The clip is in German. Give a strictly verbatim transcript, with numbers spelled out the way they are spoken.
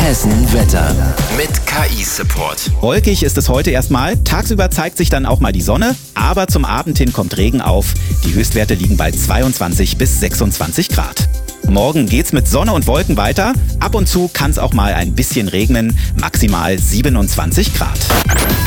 Hessen Wetter mit K I-Support. Wolkig ist es heute erstmal. Tagsüber zeigt sich dann auch mal die Sonne, aber zum Abend hin kommt Regen auf. Die Höchstwerte liegen bei zweiundzwanzig bis sechsundzwanzig Grad. Morgen geht's mit Sonne und Wolken weiter. Ab und zu kann es auch mal ein bisschen regnen, maximal siebenundzwanzig Grad.